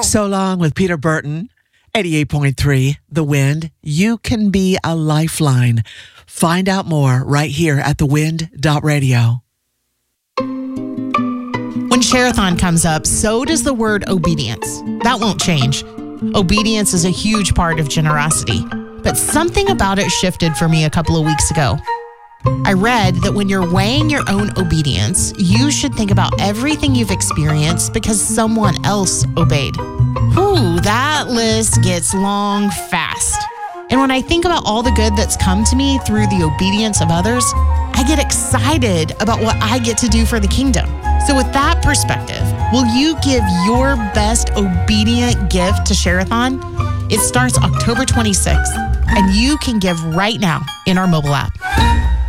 So Long with Peter Burton, 88.3 The Wind. You can be a lifeline. Find out more right here at thewind.radio. When Share-a-thon comes up, so does the word obedience. That won't change. Obedience is a huge part of generosity, but something about it shifted for me a couple of weeks ago. I read that when you're weighing your own obedience, you should think about everything you've experienced because someone else obeyed. Ooh, that list gets long fast. And when I think about all the good that's come to me through the obedience of others, I get excited about what I get to do for the kingdom. So with that perspective, will you give your best obedient gift to Share-a-thon? It starts October 26th, and you can give right now in our mobile app.